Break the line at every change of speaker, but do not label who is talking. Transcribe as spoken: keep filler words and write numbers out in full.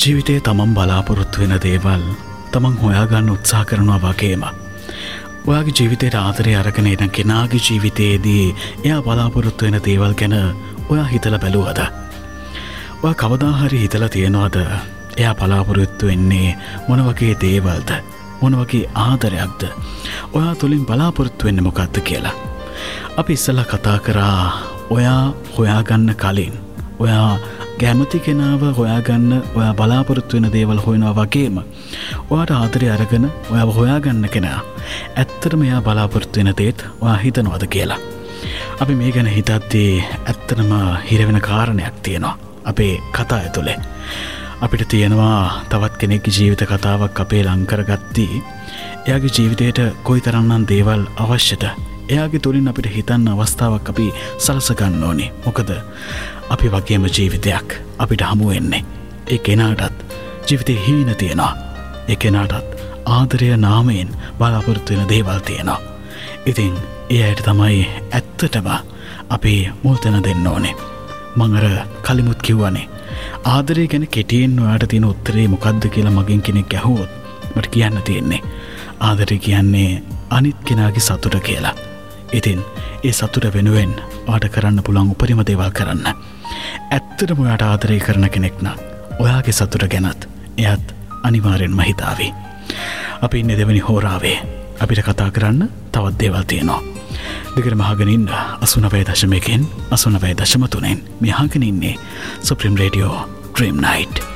ජීවිතයේ තමන් බලාපොරොත්තු වෙන දේවල් තමන් හොයාගන්න උත්සාහ කරනවා වගේම ඔයාගේ ජීවිතයට ආදරය අරගෙන එන කෙනාගේ ජීවිතයේදී එයා බලාපොරොත්තු වෙන දේවල් ගැන ඔයා හිතලා බැලුවද? ඔයා කවදා හරි හිතලා තියනවද එයා බලාපොරොත්තු වෙන්නේ මොන වගේ දේවල්ද? මොන වගේ ආදරයක්ද? ඔයා තුලින් බලාපොරොත්තු වෙන්නේ මොකක්ද කියලා? අපි ඉස්සෙල්ලා කතා කරා ඔයා හොයාගන්න කලින් ඔයා කැමති කෙනාව හොයාගන්න ඔයා බලාපොරොත්තු වෙන දේවල් හොයනවා වගේම ඔයාට ආදරය අරගෙන ඔයාව හොයාගන්න කෙනා ඇත්තටම එයා බලාපොරොත්තු වෙන දේත් ඔයා හිතනවද කියලා. අපි මේ ගැන හිතද්දී ඇත්තටම හිර වෙන කාරණයක් තියෙනවා අපේ කතා ඇතුලේ. අපිට තියෙනවා තවත් කෙනෙක්ගේ ජීවිත කතාවක් අපේ ලං කරගත්තී එයාගේ ජීවිතයට කොයිතරම්නම් දේවල් අවශ්‍යද? එයාගේ තුලින් අපිට හිතන්න අවස්ථාවක් අපි සලස ගන්න ඕනේ. මොකද අපි වගේම ජීවිතයක් අපිට හමු වෙන්නේ. ඒ කෙනාටත් ජීවිතේ හීන තියෙනවා. ඒ කෙනාටත් ආදරය නාමයෙන් බලාපොරොත්තු වෙන දේවල් තියෙනවා. ඉතින් ඒ අයට තමයි ඇත්තටම අපි මුල් තැන දෙන්න ඕනේ. මම අර කලිමුත් කිව්වනේ ආදරය ගැන කෙටියෙන් ඔයාට තියෙන උත්තරේ මොකද්ද කියලා මගෙන් කෙනෙක් අහුවොත් මට කියන්න තියෙන්නේ ආදරය කියන්නේ අනිත් කෙනාගේ සතුට කියලා. ඉතින් ඒ සතුට වෙනුවෙන් ඔයාට කරන්න පුළුවන් උපරිම දේවල් කරන්න. ඇත්තටම ඔයාට ආදරය කරන කෙනෙක් නම් ඔයාගේ සතුට ගැනත් එයාත් අනිවාර්යෙන්ම හිතාවි. අපි ඉන්නේ දෙවෙනි හෝරාවේ. අපිට කතා කරන්න තවත් දේවල් තියෙනවා. දිගටම අහගෙන ඉන්න අසූ නවය දශම එකෙන් අසූ නවය දශම තුනෙන් මේ අහගෙන ඉන්නේ සුප්‍රීම රේඩියෝ ඩ්‍රීම් නයිට්.